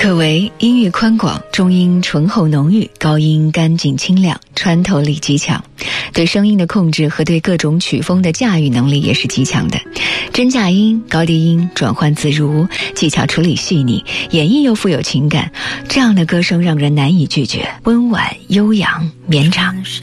可为音域宽广，中音醇厚浓郁，高音干净清亮，穿透力极强，对声音的控制和对各种曲风的驾驭能力也是极强的。真假音、高低音转换自如，技巧处理细腻，演绎又富有情感，这样的歌声让人难以拒绝，温婉悠扬绵长。